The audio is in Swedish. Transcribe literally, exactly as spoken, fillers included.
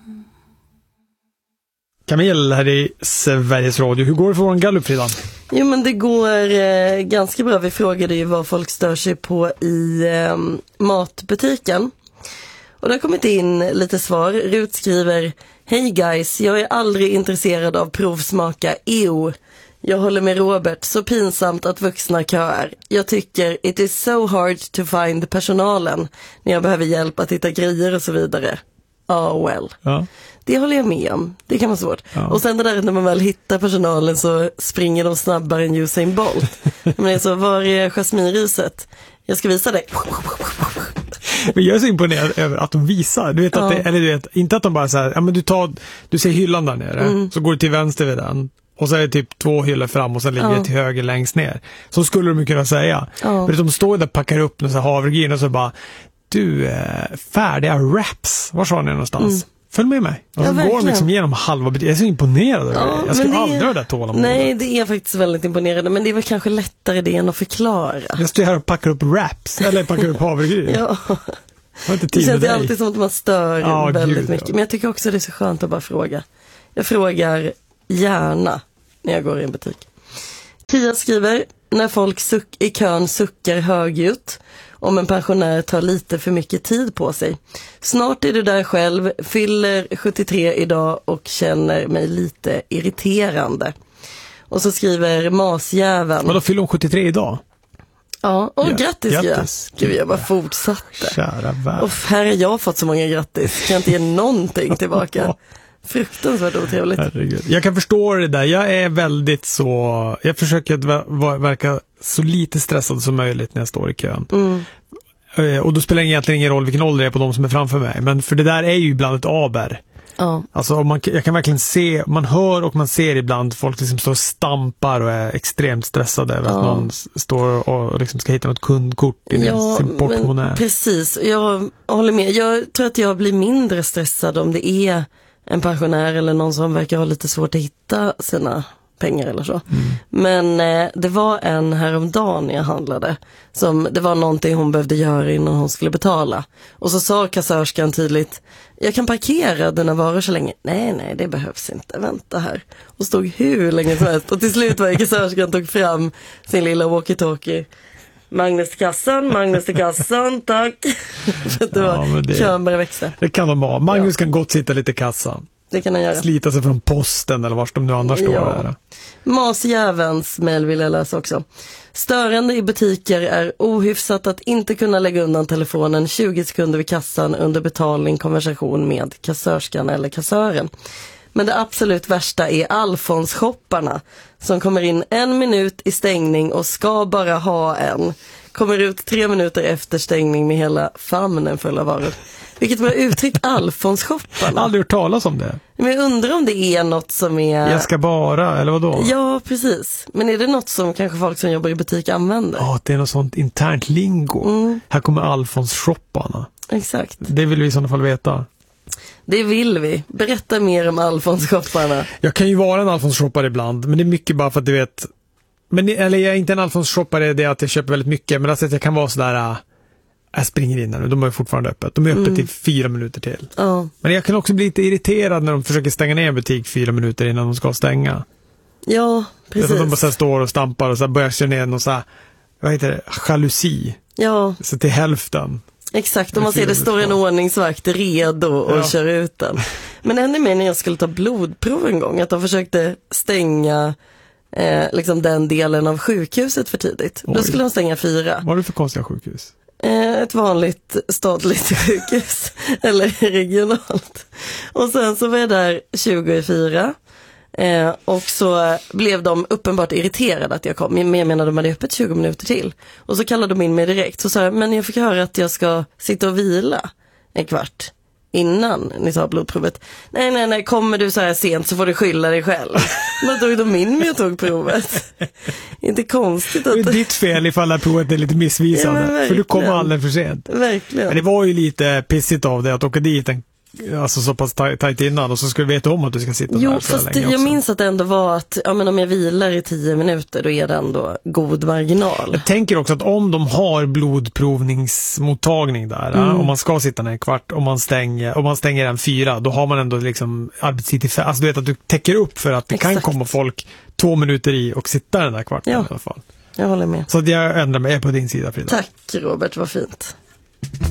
Camille här i Sveriges Radio. Hur går det för vår gallup, Frida? Jo, men det går eh, ganska bra. Vi frågade ju vad folk stör sig på i eh, matbutiken. Och det har kommit in lite svar. Rut skriver: Hej guys, jag är aldrig intresserad av provsmaka E O. Jag håller med Robert, så pinsamt att vuxna köar. Jag tycker it is so hard to find personalen när jag behöver hjälp att hitta grejer och så vidare. Oh well. Ja. Det håller jag med om. Det kan vara svårt. Ja. Och sen det där när man väl hittar personalen så springer de snabbare än Usain Bolt. Men det är så, var är jasminriset? Jag ska visa dig. Men jag är så imponerad över att de visar. Du vet att ja. det, eller du vet, inte att de bara så här, ja men du tar, du ser hyllan där nere, mm. så går du till vänster vid den. Och så är det typ två hyllor fram och sen ligger ja. det till höger längst ner. Så skulle de kunna säga. Ja. Men de står där och packar upp någon så här havregryn och så bara, du, eh, färdiga wraps. Var sa ni någonstans? Mm. Följ med mig. Och så ja, går de liksom genom halva butiken. Jag är så imponerad över ja, det. Jag skulle aldrig ha det tåla. Nej, det är faktiskt väldigt imponerande. Men det är väl kanske lättare det än att förklara. Jag står här och packar upp wraps. Eller packar upp havregryn. Ja. Inte det känns alltid som att man stör ja, väldigt gud, mycket. Ja. Men jag tycker också det är så skönt att bara fråga. Jag frågar gärna när jag går i en butik. Kia skriver: när folk suck- i kön suckar högljutt om en pensionär tar lite för mycket tid på sig. Snart är du där själv, fyller sjuttiotre idag och känner mig lite irriterande. Och så skriver Masjäveln. Men då fyller hon sjuttiotre idag? Ja, och ja, grattis, grattis. Gud, jag bara fortsatte. Kära värld. Och här har jag fått så många grattis. Kan inte ge någonting tillbaka. Fruktansvärt otrevligt. Herregud. Jag kan förstå det där. Jag är väldigt så... Jag försöker att ver- verka så lite stressad som möjligt när jag står i kön. Mm. Och då spelar det egentligen ingen roll vilken ålder det är på de som är framför mig. Men för det där är ju ibland ett aber. Ja. Alltså man, jag kan verkligen se, man hör och man ser ibland folk liksom står och stampar och är extremt stressade över ja. att någon står och liksom ska hitta något kundkort i ja, sin portmonnä. Precis, jag håller med. Jag tror att jag blir mindre stressad om det är en pensionär eller någon som verkar ha lite svårt att hitta sina pengar eller så. Mm. Men eh, det var en häromdagen jag handlade som det var någonting hon behövde göra innan hon skulle betala. Och så sa kassörskan tydligt: jag kan parkera dina varor så länge. Nej, nej, det behövs inte. Vänta här. Och stod hur länge som helst. Och till slut var kassörskan tog fram sin lilla walkie-talkie. Magnus till kassan, Magnus till kassan, tack. För att det var ja, det, kön började växa. Det kan de ha. Magnus ja. kan gott sitta lite i kassan. Det kan han göra. Slita sig från posten eller vars de nu annars står ja. där. Masjävens mejl vill jag läsa också. Störande i butiker är ohyfsat att inte kunna lägga undan telefonen tjugo sekunder vid kassan under betalning, konversation med kassörskan eller kassören. Men det absolut värsta är Alfons-shopparna som kommer in en minut i stängning och ska bara ha en. Kommer ut tre minuter efter stängning med hela famnen full av varor. Vilket var uttryckt Alfons-shopparna. Aldrig hört talas om det. Men jag undrar om det är något som är... Jag ska bara, eller vadå? Ja, precis. Men är det något som kanske folk som jobbar i butik använder? Ja, det är något sånt internt lingo. Mm. Här kommer Alfons-shopparna. Exakt. Det vill vi i sådana fall veta. Det vill vi. Berätta mer om Alfons-shopparna. Jag kan ju vara en Alfons-shoppare ibland, men det är mycket bara för att du vet... Men, eller jag är inte en Alfons-shoppare, det är att jag köper väldigt mycket, men alltså att jag kan vara sådär... Äh, jag springer in nu, de är fortfarande öppet. De är öppet mm. i fyra minuter till. Oh. Men jag kan också bli lite irriterad när de försöker stänga ner en butik fyra minuter innan de ska stänga. Ja, precis. Så att de bara så här står och stampar och så börjar köra ner någon så här, vad heter det, jalusi. Ja. Så till hälften. Exakt, om man ser det står en ordningsvakt redo och ja. kör ut den. Men ännu mer när jag skulle ta blodprov en gång, att de försökte stänga eh, liksom den delen av sjukhuset för tidigt. Oj. Då skulle de stänga fyra. Vad är det för konstiga sjukhus? Eh, ett vanligt statligt sjukhus, eller regionalt. Och sen så var jag där tjugo i fyra. Eh, och så blev de uppenbart irriterade att jag kom. Men jag menar, de hade öppet tjugo minuter till. Och så kallade de in mig direkt. Så sa jag, men jag fick höra att jag ska sitta och vila en kvart innan ni tar blodprovet. Nej, nej, nej, kommer du så här sent så får du skylla dig själv. Men tog de in mig och tog provet. Inte konstigt att... Det är ditt fel ifall det här provet är lite missvisande. Ja, för du kom aldrig för sent. Verkligen. Men det var ju lite pissigt av det att åka dit en alltså så pass taj- tajt innan och så ska du veta om att du ska sitta jo, där så fast länge jag också. minns att det ändå var att ja, men om jag vilar i tio minuter då är det ändå god marginal. Jag tänker också att om de har blodprovningsmottagning där, mm. om man ska sitta ner en kvart, om man stänger, om man stänger en fyra, då har man ändå liksom arbetstid till fem. Alltså du vet att du täcker upp för att det Exakt. kan komma folk två minuter i och sitta den där kvarten ja. i alla fall. Jag håller med. Så att jag ändrar mig på din sida, Frida. Tack Robert, vad fint.